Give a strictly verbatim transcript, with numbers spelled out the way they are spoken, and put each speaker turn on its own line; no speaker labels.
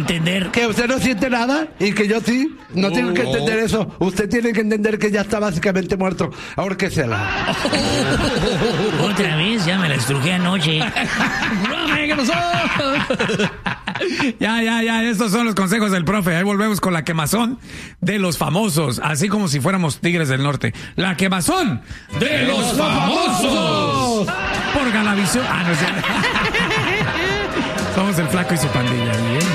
entender.
Que usted no siente nada y que yo sí. No uh, tengo que entender eso. Usted tiene que entender que ya está básicamente muerto. Ahórquesela.
Otra vez, ya me la estrujé anoche.
¿Qué pasó? Ya, ya, ya, estos son los consejos del profe. Ahí volvemos con la quemazón de los famosos, así como si fuéramos tigres del norte. La quemazón de los famosos por Galavisión. Ah, no sé. Somos el Flaco y su pandilla, bien.